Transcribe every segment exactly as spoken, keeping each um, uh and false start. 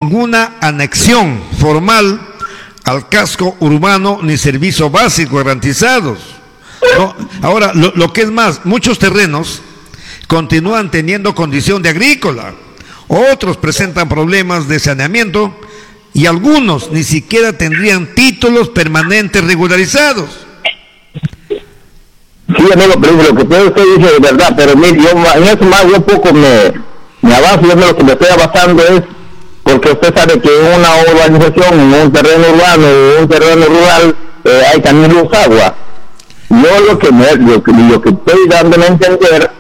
ninguna anexión formal al casco urbano ni servicios básicos garantizados. No, ahora, lo, lo que es más, muchos terrenos continúan teniendo condición de agrícola, otros presentan problemas de saneamiento y algunos ni siquiera tendrían títulos permanentes regularizados. Sí, amigo, pero lo que usted dice es verdad, pero mire, yo en eso más yo poco me, me avanzo, yo lo que me estoy avanzando es porque usted sabe que en una urbanización, en un terreno urbano, en un terreno rural, eh, hay también luz, agua. Yo lo que, me, lo, que, lo que estoy dándole a entender,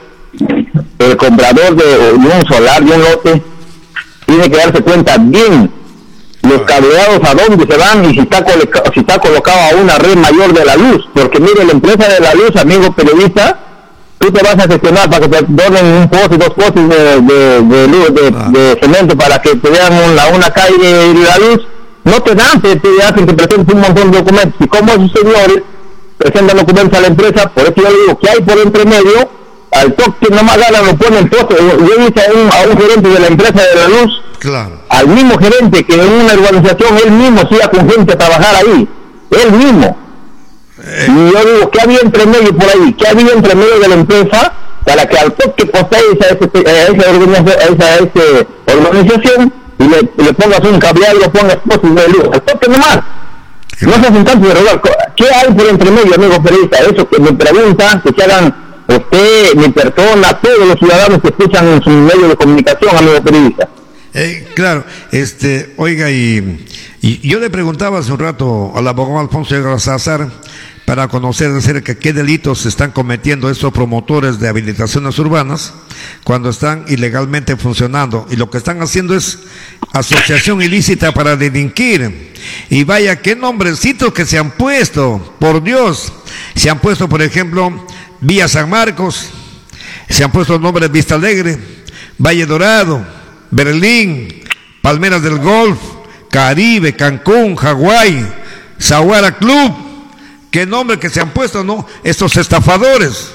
el comprador de, de un solar, de un lote, tiene que darse cuenta bien los cableados a dónde se van y si está, coloca, si está colocado a una red mayor de la luz, porque mire, la empresa de la luz, amigo periodista, tú te vas a gestionar para que te donen un poste, dos postes de, de, de luz, de, ah. de cemento para que te vean una, una calle de la luz, no te dan, te, te hacen que presentes un montón de documentos, y como esos señores presentan documentos a la empresa, por eso yo digo que hay por entre medio, al toque nomás ganan, lo pone el poste. Yo hice a un, a un gerente de la empresa de la luz, claro, al mismo gerente que en una urbanización él mismo se iba con gente a trabajar ahí, él mismo. Eh. Y yo digo, ¿qué había entre medio por ahí? ¿Qué había entre medio de la empresa para que al toque posee a esa, esa, organización, esa, esa organización y le, le pongas un cableado y le pongas postes de luz? Al toque nomás. No se hacen tanto de robar. ¿Qué hay por entre medio, amigo periodista? Eso que me preguntan, que se hagan usted, mi persona, todos los ciudadanos que escuchan en su medio de comunicación, amigo periodista. Eh, claro, este, oiga, y, y yo le preguntaba hace un rato al abogado Alfonso Salazar para conocer acerca de qué delitos se están cometiendo estos promotores de habilitaciones urbanas cuando están ilegalmente funcionando, y lo que están haciendo es asociación ilícita para delinquir. Y vaya, qué nombrecitos que se han puesto, por Dios. Se han puesto, por ejemplo, Villa San Marcos, se han puesto nombres Vista Alegre, Valle Dorado, Berlín, Palmeras del Golf, Caribe, Cancún, Hawái, Zaguara Club. Qué nombre que se han puesto, ¿no? Estos estafadores.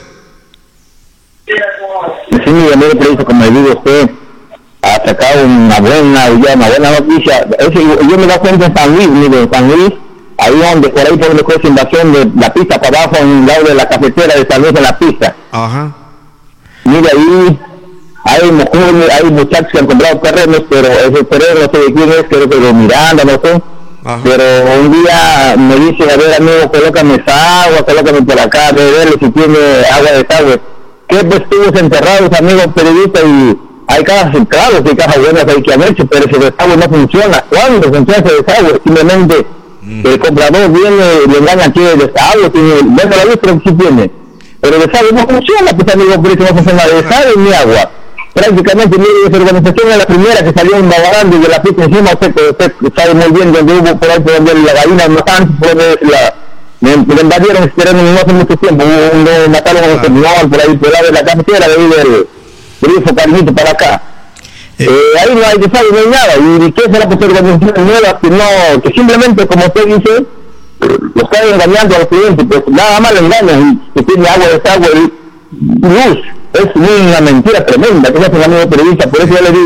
Sí, mi amigo periodista, como le digo, usted ha sacado una buena, ya una buena noticia. Eso, yo, yo me doy cuenta en San Luis, mire, en San Luis, ahí donde, por ahí por donde fue esa invasión de la pista para abajo, en el lado de la cafetera de San Luis, en la pista. Ajá. Mire, ahí hay mujeres, hay muchachos que han comprado terrenos, pero ese terreno no sé de quién es, creo que de Miranda, no sé. Ajá. Pero un día me dice, a ver, amigo, colócame esa agua, colócame por acá, de verle si tiene agua de desagüe. ¿Qué vestidos enterrados, amigos periodistas? Y hay cajas entradas, hay cajas buenas ahí que han hecho, pero ese desagüe no funciona. ¿Cuándo funciona ese desagüe? Simplemente mm. el comprador viene, le engaña aquí el desagüe, tiene, bueno, la luz, pero sí tiene. Pero el desagüe no funciona, pues, amigo periodista, no funciona el desagüe ni agua. Prácticamente, mire, esa organización es la primera que salió en Babarán desde la pista encima. Usted, usted sabe muy bien donde hubo por ahí, por donde la gallina no tanto, por donde la, me, me invadieron ese terreno no hace mucho tiempo, donde mataron a un terminal por ahí, por el lado de la cafetera, de ahí del grifo Cariñito para acá. Eh, eh, ahí no hay desagüe, no hay nada. ¿Y qué será por organizaciones nuevas que no, que simplemente, como usted dice, lo están engañando al cliente? Pues nada más le engañan, que tiene agua, desagüe y luz. Es una mentira tremenda, que es un amigo periodista. Por eso yo le digo,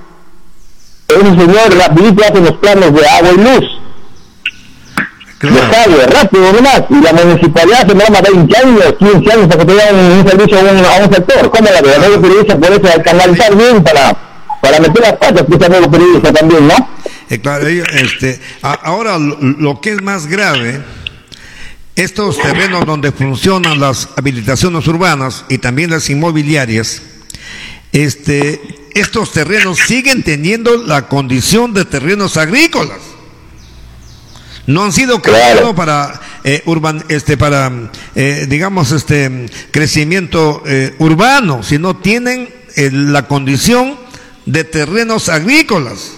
ese señor rapidito hace los planos de agua y luz. Claro. Desagüe, rápido nomás. Y la municipalidad se me llama veinte años, quince años para que te den un servicio a un, a un sector. ¿Cómo la verdad, amigo periodista? Por eso hay que canalizar bien para, para meter las patas, que es amigo periodista también, ¿no? Eh, claro, este, a, ahora lo, lo que es más grave, estos terrenos donde funcionan las habilitaciones urbanas y también las inmobiliarias, este, estos terrenos siguen teniendo la condición de terrenos agrícolas. No han sido creados claro. para eh, urban, este, para eh, digamos este crecimiento eh, urbano, sino tienen eh, la condición de terrenos agrícolas.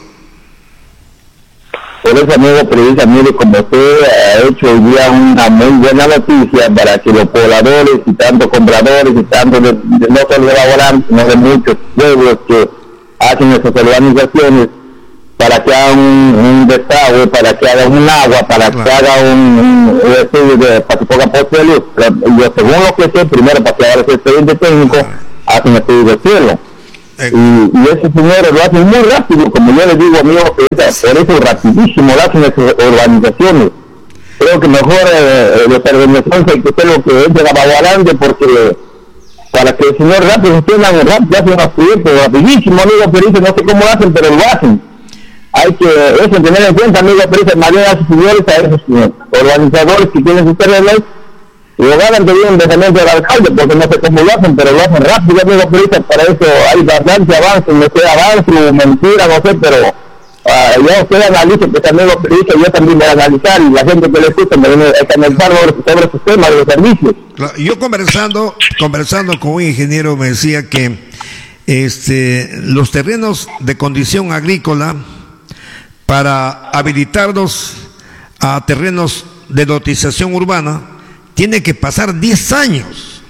Por eso, amigo periodista, mire, como usted ha hecho hoy día una muy buena noticia para que los pobladores y tanto compradores y tanto de, de no solo de Babarán, sino de muchos pueblos que hacen esas organizaciones, para que haga un, un desagüe, para que haga un agua, para claro. que haga un, un, un estudio de, para que ponga poste de luz. Yo, según lo que sé, primero para que haga ese expediente técnico, claro. hacen estudio de cielo. Eh. Y, y esos señores lo hacen muy rápido, como yo les digo, amigos, por eso rapidísimo lo hacen esas organizaciones. Creo que mejor eh, de prevención hay que hacer lo que es de la Baguarande, porque para que el señor rápido entiendan el rap, ya hacen unos proyectos rapidísimo, amigo Perice, no sé cómo lo hacen, pero lo hacen. Hay que eso tener en cuenta, amigo Perice, mayor a sus señores, a esos señores, organizadores que tienen sus terrenos, y lo ganan de bien desde del alcalde, porque no sé cómo lo hacen, pero lo hacen rápido, amigo Perice, para eso hay bastante avance, no sé, avance, mentira, no sé, pero uh, ya usted analiza, pues amigo Perice, yo también voy a analizar, y la gente que le escucha, me hay que analizar sobre, sobre sus temas de los servicios. Yo conversando, conversando con un ingeniero me decía que este, los terrenos de condición agrícola, para habilitarlos a terrenos de lotización urbana, tiene que pasar diez años.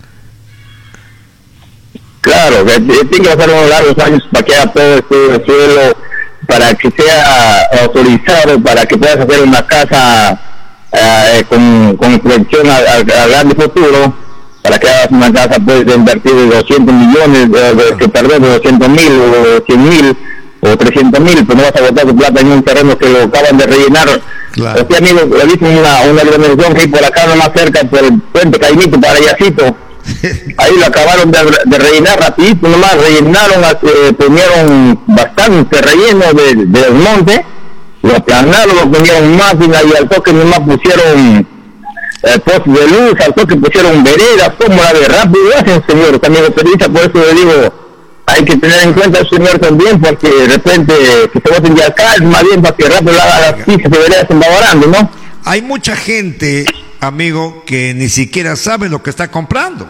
Claro, tiene que pasar unos largos años para que haga todo este suelo, para que sea autorizado, para que puedas hacer una casa eh, con, con proyección a, a, a grande futuro, para que hagas una casa puedes invertir de doscientos millones, de, de, que perdés de doscientos mil o de cien mil o trescientos mil, pues no vas a botar tu plata en un terreno que lo acaban de rellenar. Claro. Este amigo, le dicen una, una organización que hay por acá, no más cerca, por el puente Caimito, para Ayacito. Ahí lo acabaron de, de rellenar rapidito, nomás rellenaron, eh, ponieron bastante relleno de, de desmonte, lo aplanaron, lo ponieron máquina y al toque nomás pusieron eh, postes de luz, al toque pusieron veredas, como la de rápido hacen, señores, amigos periodistas, por eso le digo, hay que tener en cuenta al señor también, porque de repente que se voten de acá, es más bien para que rápido la haga las pistas de veredas en Baguarande, ¿no? Hay mucha gente, amigo, que ni siquiera sabe lo que está comprando.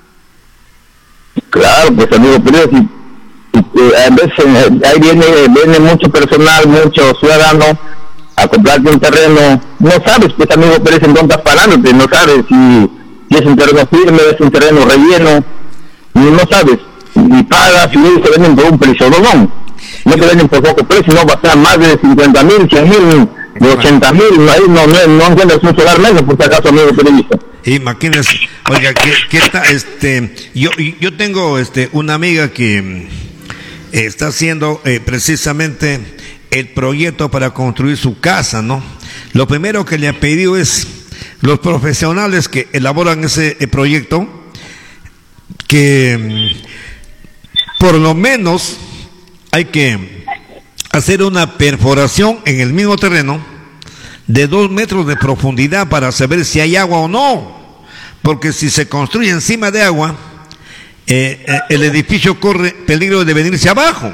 Claro, pues amigo, pero si, si, a veces ahí viene, viene mucho personal, mucho ciudadano a comprarte un terreno, no sabes, pues amigo, pero es en dónde estás parándote, no sabes si, si es un terreno firme, es un terreno relleno, no, no sabes, y pagas, y ellos se venden por un precio, no, no, no te venden por poco precio, no va a estar más de cincuenta mil, cien mil, de ochenta mil, ahí no, no, no encuentras un solar menos, por si acaso, amigo periodista. Imagínense, oiga, ¿qué, qué está, este, yo, yo tengo, este, una amiga que eh, está haciendo eh, precisamente el proyecto para construir su casa, ¿no? Lo primero que le ha pedido es los profesionales que elaboran ese eh, proyecto, que por lo menos hay que hacer una perforación en el mismo terreno de dos metros de profundidad para saber si hay agua o no, porque si se construye encima de agua, eh, eh, el edificio corre peligro de venirse abajo.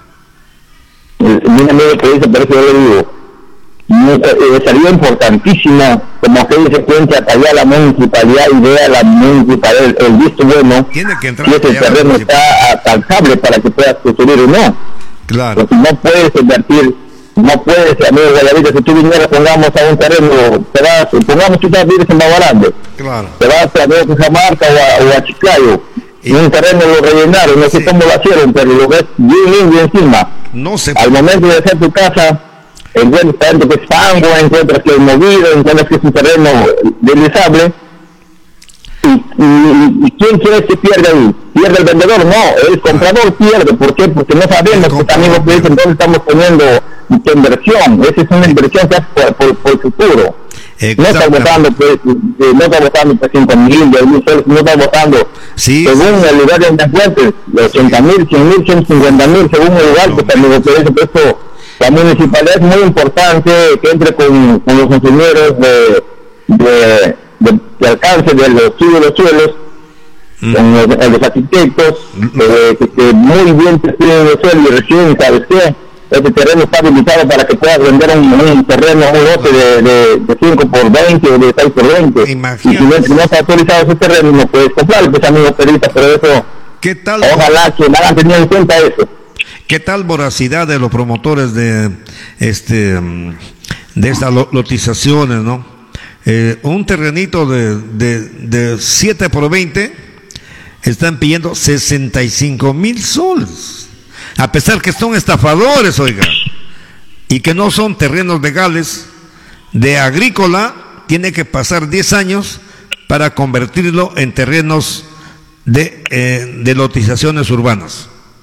Un amigo que dice, por eso yo le digo, eh, sería importantísimo, como que se cuenta allá la municipalidad y vea la municipalidad, el, el visto bueno, tiene que entrar si ese terreno está alcanzable para que puedas construir o no. Claro. Porque no puedes invertir, no puedes, amigo Guayabita, si tú vinieras, pongamos a un terreno, te vas, pongamos tú vives en Baguarande, claro, te vas a ver a Cajamarca o a, o a Chiclayo, y un terreno lo rellenaron, no sé sí. cómo lo hicieron, pero lo ves bien lindo encima. No sé. Al momento de hacer tu casa, encuentras que es fango, encuentras que es movido, encuentras que es un terreno deslizable. Y, y, y ¿quién quiere que pierda ahí? ¿Pierde el vendedor? No, el comprador pierde. ¿Por qué? Porque no sabemos que también lo que dicen, entonces estamos poniendo tu inversión. Esa es una inversión que es por, por, por el futuro. No está votando, pues, no está votando pues, cinco mil, diez mil soles, no está votando sí, según sí. el lugar donde te encuentres, ochenta mil, cien mil, ciento cincuenta mil, según el lugar, no, que también por eso, por eso la municipalidad es muy importante que entre con, con los ingenieros de, de, de, de alcance de los estudios de los suelos, mm. con los, los arquitectos, mm. eh, que, que muy bien te piden el suelo y recién, ¿sabes qué? Este terreno está habilitado para que puedas vender un, un terreno, un lote de, de, de cinco por veinte o de seis por veinte. Imagínate. Y si no, si no está autorizado ese terreno, no puedes comprarlo, pues amigos periodistas, pero eso, ¿qué tal? Ojalá que me hagan tener en cuenta eso. ¿Qué tal voracidad de los promotores de este de estas lotizaciones, no? Eh, un terrenito de, de, de siete por veinte están pidiendo sesenta y cinco mil soles. A pesar que son estafadores, oiga, y que no son terrenos legales, de agrícola tiene que pasar diez años para convertirlo en terrenos de, eh, de lotizaciones urbanas.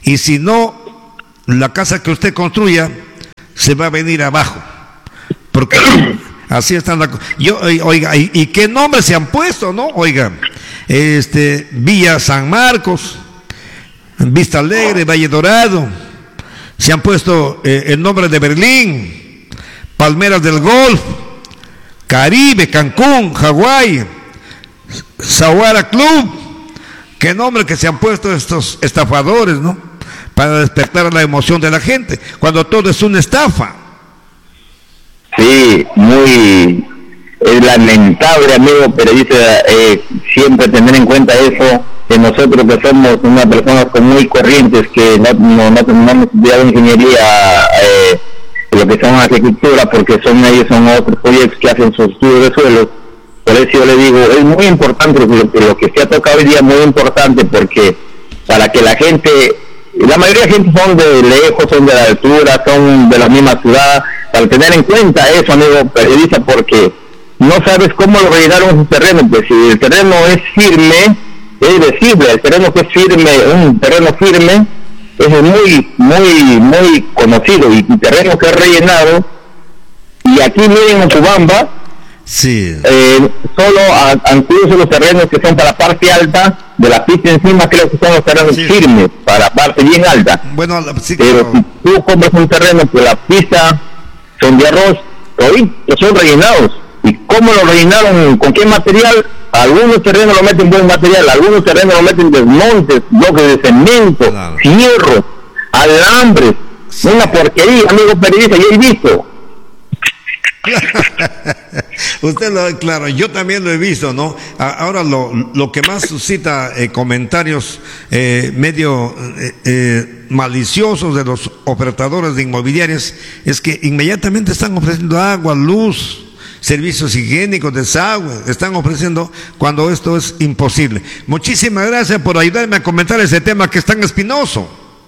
Y si no, la casa que usted construya se va a venir abajo. Porque así están las cosas. Yo, oiga, ¿y, ¿y qué nombres se han puesto, no? Oiga, este, Villa San Marcos, Vista Alegre, Valle Dorado. Se han puesto eh, el nombre de Berlín, Palmeras del Golf, Caribe, Cancún, Hawái, Sawara Club. Qué nombre que se han puesto estos estafadores, ¿no? Para despertar la emoción de la gente, cuando todo es una estafa. Sí, muy es lamentable, amigo periodista, eh, siempre tener en cuenta eso, que nosotros que somos unas personas muy corrientes, que no, no, no, no hemos estudiado ingeniería, eh, lo que son agricultura, porque son ellos, son otros proyectos que hacen sus estudios de suelo. Por eso yo le digo, es muy importante lo que, lo que se ha tocado hoy día, muy importante, porque para que la gente, la mayoría de la gente son de lejos, son de la altura, son de la misma ciudad, para tener en cuenta eso, amigo periodista, porque no sabes cómo lo rellenaron ese terreno, pues si el terreno es firme, es decisible, el terreno que es firme, un terreno firme, es muy, muy, muy conocido, y el terreno que es rellenado, y aquí miren en Ocubamba, sí. eh, solo incluso los terrenos que son para la parte alta de la pista encima, creo que son los terrenos sí. firmes, para la parte bien alta. Bueno, sí, pero si tú compras un terreno que la pista son de arroz, hoy son rellenados. ¿Y cómo lo rellenaron? ¿Con qué material? Algunos terrenos lo meten buen material, algunos terrenos lo meten desmontes, bloques de cemento, claro. hierro, alambres, sí. una porquería, amigo periodista, yo he visto. Usted lo, claro, yo también lo he visto, ¿no? Ahora lo, lo que más suscita eh, comentarios eh, medio eh, eh, maliciosos de los operadores de inmobiliarias es que inmediatamente están ofreciendo agua, luz, servicios higiénicos, desagüe, están ofreciendo cuando esto es imposible. Muchísimas gracias por ayudarme a comentar ese tema que es tan espinoso.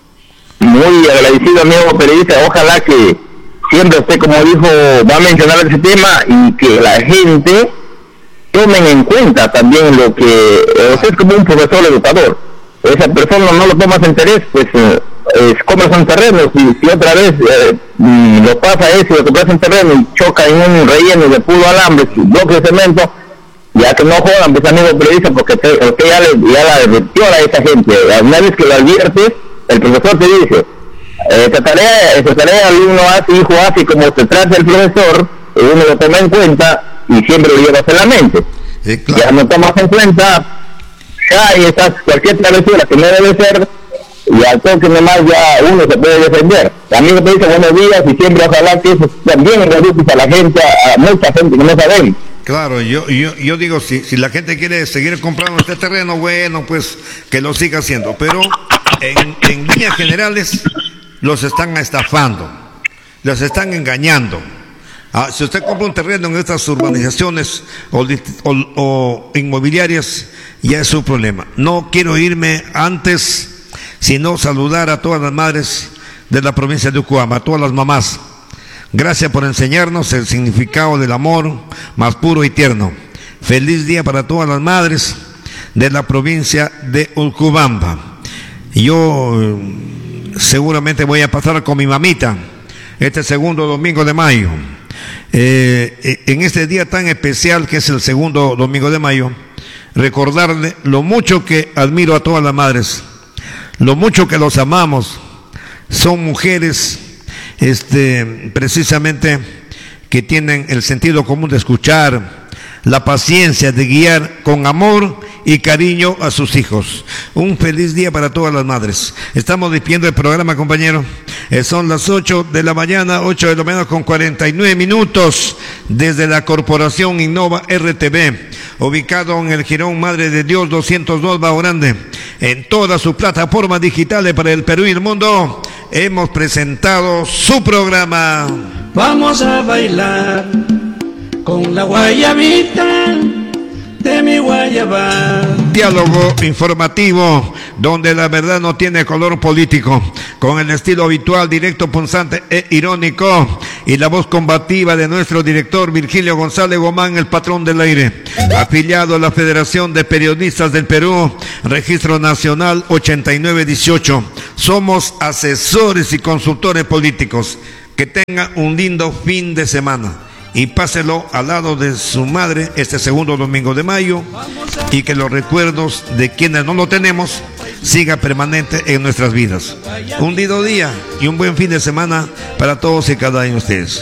Muy agradecido, amigo periodista, ojalá que siempre usted, como dijo, va a mencionar ese tema y que la gente tomen en cuenta también lo que eh, usted es como un profesor educador. Esa persona no lo toma interés, pues eh, eh, compras un terreno, si, si otra vez eh, lo pasa eso, lo compras un terreno y choca en un relleno de puro alambre, bloque de cemento, ya que no jodan, pues amigo periodista, porque usted, usted ya, le, ya la advirtió a esa gente. Una vez que lo adviertes, el profesor te dice, esta tarea, esta tarea el alumno hace, hijo hace, como se trata el profesor, uno lo toma en cuenta y siempre lo llevas en la mente. Sí, claro. Ya no tomas en cuenta, ya y estás, cualquier travesura que no debe ser, y al toque nomás ya uno se puede defender. Amigo te dice buenos días y siempre ojalá que eso también reduces a la gente, a, a mucha gente que no sabe. Claro, yo, yo, yo digo, si, si la gente quiere seguir comprando este terreno, bueno, pues que lo siga haciendo, pero en, en líneas generales los están estafando, los están engañando. Ah, si usted compra un terreno en estas urbanizaciones o, o, o inmobiliarias, ya es su problema. No quiero irme antes, sino saludar a todas las madres de la provincia de Ucuama, a todas las mamás. Gracias por enseñarnos el significado del amor más puro y tierno. Feliz día para todas las madres de la provincia de Ucubamba. Yo seguramente voy a pasar con mi mamita este segundo domingo de mayo. Eh, en este día tan especial que es el segundo domingo de mayo, recordarle lo mucho que admiro a todas las madres, lo mucho que los amamos. Son mujeres este, precisamente que tienen el sentido común de escuchar, la paciencia de guiar con amor y cariño a sus hijos. Un feliz día para todas las madres. Estamos despidiendo el programa, compañero. Eh, son las ocho de la mañana, ocho de la mañana con cuarenta y nueve minutos, desde la Corporación Innova R T V, ubicado en el Jirón Madre de Dios doscientos dos Bajo Grande. En todas sus plataformas digitales para el Perú y el mundo, hemos presentado su programa. Vamos a bailar con la guayabita de mi guayaba. Diálogo informativo donde la verdad no tiene color político, con el estilo habitual, directo, punzante e irónico y la voz combativa de nuestro director Virgilio González Gomán, el patrón del aire. Afiliado a la Federación de Periodistas del Perú, registro nacional ochenta y nueve dieciocho. Somos asesores y consultores políticos. Que tenga un lindo fin de semana y páselo al lado de su madre este segundo domingo de mayo, y que los recuerdos de quienes no lo tenemos siga permanente en nuestras vidas. Un lindo día y un buen fin de semana para todos y cada uno de ustedes.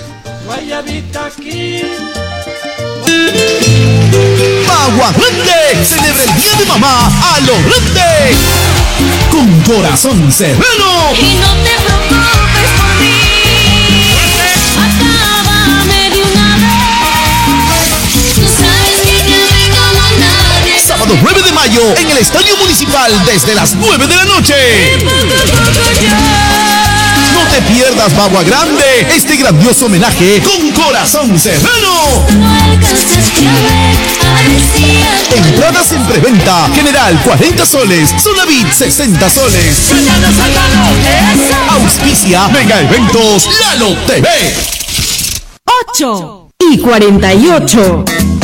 Bagua Grande celebra el Día de Mamá a lo grande con Corazón Serrano. Y no te preocupes por mí, acábame de una vez. Tú sabes que te amo como nadie. Sábado nueve de mayo en el Estadio Municipal desde las nueve de la noche. Y poco a poco ya. No te pierdas Bagua Grande, este grandioso homenaje con Corazón Serrano. No alcanzas a ver, parecía. Entradas en preventa, general cuarenta soles, Sonavit sesenta soles. Sálvalo, sálvalo, eso. Auspicia Mega Eventos Lalo T V. ocho y cuarenta y ocho.